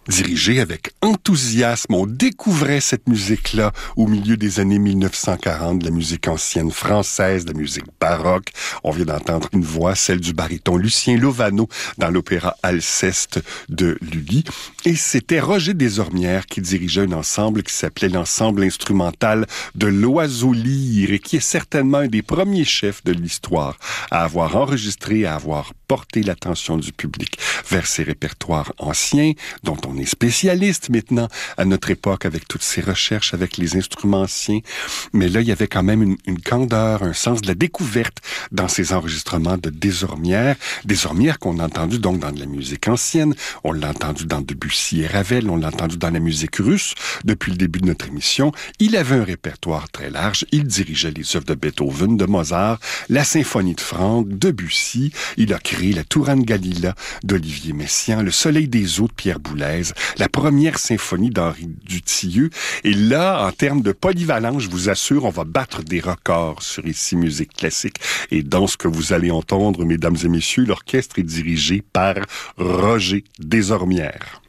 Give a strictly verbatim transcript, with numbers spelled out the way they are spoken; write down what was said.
dirigé avec enthousiasme. On découvrait cette musique-là au milieu des années mille neuf cent quarante, de la musique ancienne française, de la musique baroque. On vient d'entendre une voix, celle du baryton Lucien Lovano dans l'opéra Alceste de Lully. Et c'était Roger Desormières qui dirigeait un ensemble qui s'appelait l'ensemble instrumental de l'Oiseau Lyre et qui est certainement un des premiers chefs de l'histoire à avoir enregistré, à avoir porté l'attention du public vers ces répertoires anciens dont on est spécialiste maintenant à notre époque avec toutes ces recherches avec les instruments anciens. Mais là, il y avait quand même une, une candeur, un sens de la découverte dans ces enregistrements de Desormières. Desormières qu'on a entendu donc dans de la musique ancienne, on l'a entendu dans Debussy et Ravel, on l'a entendu dans la musique russe depuis le début de notre émission. Il avait un répertoire très large, il dirigeait les œuvres de Beethoven, de Mozart, la symphonie de Franck, Debussy, il a créé la Tourane Galila d'Olivier Messiaen, le Soleil des eaux de Pierre Boulez, la première symphonie d'Henri Dutilleux. Et là, en termes de polyvalence, je vous assure, on va battre des records sur Ici Musique Classique. Et dans ce que vous allez entendre, mesdames et messieurs, l'orchestre est dirigé par Roger Desormières.